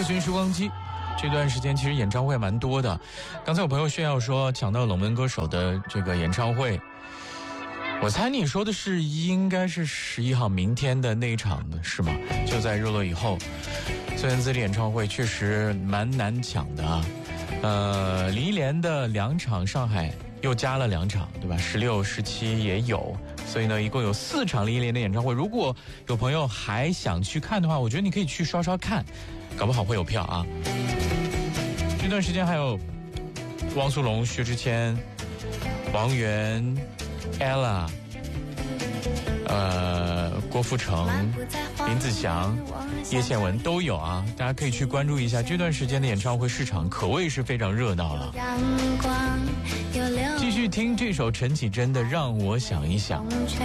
寻时光机，这段时间其实演唱会蛮多的。刚才有朋友炫耀说抢到冷门歌手的这个演唱会，我猜你说的是应该是11号明天的那一场的是吗？就在日落以后。孙燕姿的演唱会确实蛮难抢的啊。林忆莲的2场，上海又加了2场，对吧？16、17也有，所以呢，一共有4场林忆莲的演唱会。如果有朋友还想去看的话，我觉得你可以去刷刷看，搞不好会有票啊。这段时间还有汪苏泷、薛之谦、王源、ella、郭富城、林子祥、叶倩文都有啊，大家可以去关注一下。这段时间的演唱会市场可谓是非常热闹了。继续听这首陈绮贞的《让我想一想》。